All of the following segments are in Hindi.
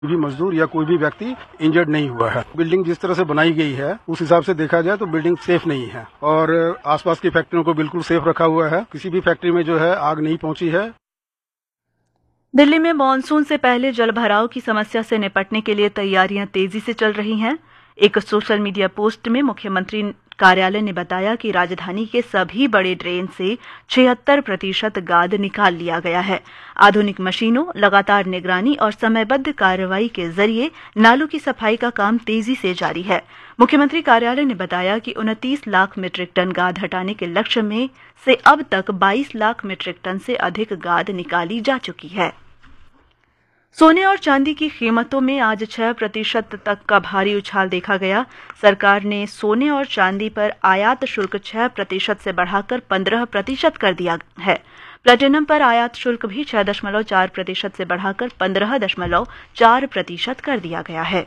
भी मजदूर या कोई भी व्यक्ति इंजर्ड नहीं हुआ है। बिल्डिंग जिस तरह से बनाई गई है उस हिसाब से देखा जाए तो बिल्डिंग सेफ नहीं है और आसपास की फैक्ट्रियों को बिल्कुल सेफ रखा हुआ है। किसी भी फैक्ट्री में जो है आग नहीं पहुंची है। दिल्ली में मानसून से पहले जलभराव की समस्या से निपटने के लिए तैयारियां तेजी से चल रही हैं। एक सोशल मीडिया पोस्ट में मुख्यमंत्री कार्यालय ने बताया कि राजधानी के सभी बड़े ड्रेन से 76% गाद निकाल लिया गया है। आधुनिक मशीनों, लगातार निगरानी और समयबद्ध कार्रवाई के जरिए नालों की सफाई का काम तेजी से जारी है। मुख्यमंत्री कार्यालय ने बताया कि 29 लाख मीट्रिक टन गाद हटाने के लक्ष्य में से अब तक 22 लाख मीट्रिक टन से अधिक गाद निकाली जा चुकी है। सोने और चांदी की कीमतों में आज 6% तक का भारी उछाल देखा गया। सरकार ने सोने और चांदी पर आयात शुल्क 6% से बढ़ाकर 15% कर दिया है। प्लेटिनम पर आयात शुल्क भी 6.4% से बढ़ाकर 15.4% कर दिया गया है।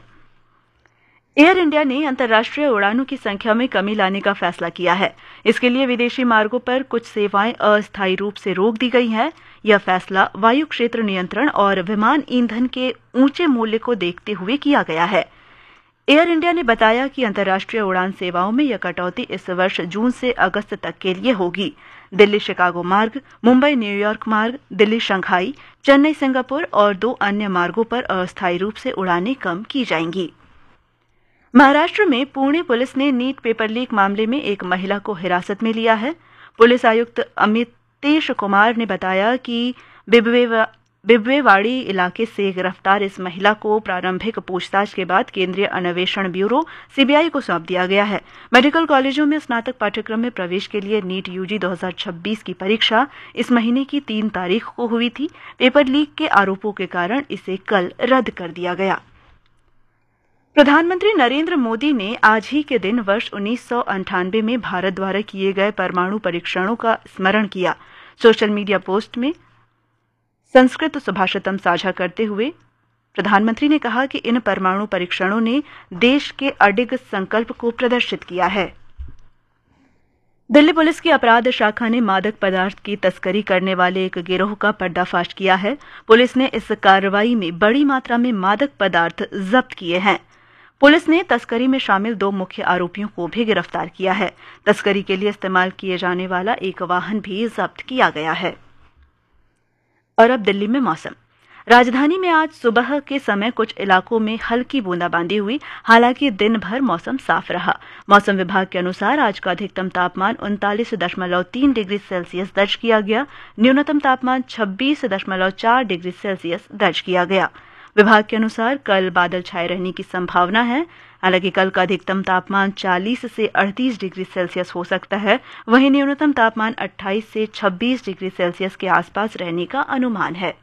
एयर इंडिया ने अंतर्राष्ट्रीय उड़ानों की संख्या में कमी लाने का फैसला किया है। इसके लिए विदेशी मार्गों पर कुछ सेवाएं अस्थायी रूप से रोक दी गई हैं। यह फैसला वायु क्षेत्र नियंत्रण और विमान ईंधन के ऊंचे मूल्य को देखते हुए किया गया है। एयर इंडिया ने बताया कि अंतर्राष्ट्रीय उड़ान सेवाओं में यह कटौती इस वर्ष जून से अगस्त तक के लिए होगी। दिल्ली शिकागो मार्ग, मुंबई न्यूयॉर्क मार्ग, दिल्ली शंघाई, चेन्नई सिंगापुर और 2 अन्य मार्गों पर अस्थायी रूप से उड़ानें कम की जाएंगी। महाराष्ट्र में पुणे पुलिस ने नीट पेपर लीक मामले में एक महिला को हिरासत में लिया है। पुलिस आयुक्त अमितेश कुमार ने बताया कि बिब्वेवाड़ी इलाके से गिरफ्तार इस महिला को प्रारंभिक पूछताछ के बाद केंद्रीय अन्वेषण ब्यूरो सीबीआई को सौंप दिया गया है। मेडिकल कॉलेजों में स्नातक पाठ्यक्रम में प्रवेश के लिए नीट यूजी 2026 की परीक्षा इस महीने की 3 तारीख को हुई थी। पेपर लीक के आरोपों के कारण इसे कल रद्द कर दिया गया। प्रधानमंत्री नरेंद्र मोदी ने आज ही के दिन वर्ष 1998 में भारत द्वारा किए गए परमाणु परीक्षणों का स्मरण किया। सोशल मीडिया पोस्ट में संस्कृत सुभाषितम साझा करते हुए प्रधानमंत्री ने कहा कि इन परमाणु परीक्षणों ने देश के अडिग संकल्प को प्रदर्शित किया है। दिल्ली पुलिस की अपराध शाखा ने मादक पदार्थ की तस्करी करने वाले एक गिरोह का पर्दाफाश किया है। पुलिस ने इस कार्रवाई में बड़ी मात्रा में मादक पदार्थ जब्त किए हैं। पुलिस ने तस्करी में शामिल 2 मुख्य आरोपियों को भी गिरफ्तार किया है। तस्करी के लिए इस्तेमाल किए जाने वाला एक वाहन भी जब्त किया गया है। और अब दिल्ली में मौसम। राजधानी में आज सुबह के समय कुछ इलाकों में हल्की बूंदाबांदी हुई। हालांकि दिन भर मौसम साफ रहा। मौसम विभाग के अनुसार आज का अधिकतम तापमान 39.3 डिग्री सेल्सियस दर्ज किया गया। न्यूनतम तापमान 26.4 डिग्री सेल्सियस दर्ज किया गया। विभाग के अनुसार कल बादल छाए रहने की संभावना है। हालांकि कल का अधिकतम तापमान 40 से 38 डिग्री सेल्सियस हो सकता है। वहीं न्यूनतम तापमान 28 से 26 डिग्री सेल्सियस के आसपास रहने का अनुमान है।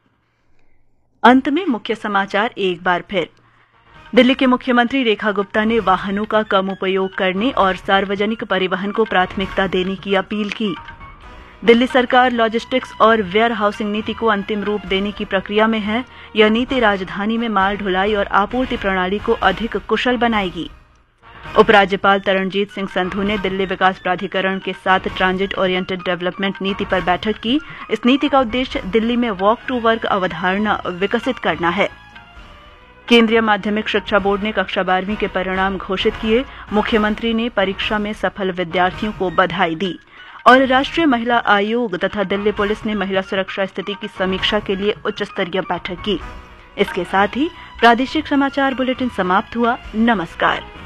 अंत में मुख्य समाचार एक बार फिर। दिल्ली के मुख्यमंत्री रेखा गुप्ता ने वाहनों का कम उपयोग करने और सार्वजनिक परिवहन को प्राथमिकता देने की अपील की। दिल्ली सरकार लॉजिस्टिक्स और वेयर हाउसिंग नीति को अंतिम रूप देने की प्रक्रिया में है। यह नीति राजधानी में माल ढुलाई और आपूर्ति प्रणाली को अधिक कुशल बनाएगी। उपराज्यपाल तरणजीत सिंह संधू ने दिल्ली विकास प्राधिकरण के साथ ट्रांजिट ओरिएंटेड डेवलपमेंट नीति पर बैठक की। इस नीति का उद्देश्य दिल्ली में वॉक टू वर्क अवधारणा विकसित करना है। केंद्रीय माध्यमिक शिक्षा बोर्ड ने कक्षा 12वीं के परिणाम घोषित किए। मुख्यमंत्री ने परीक्षा में सफल विद्यार्थियों को बधाई दी। और राष्ट्रीय महिला आयोग तथा दिल्ली पुलिस ने महिला सुरक्षा स्थिति की समीक्षा के लिए उच्च स्तरीय बैठक की। इसके साथ ही प्रादेशिक समाचार बुलेटिन समाप्त हुआ। नमस्कार।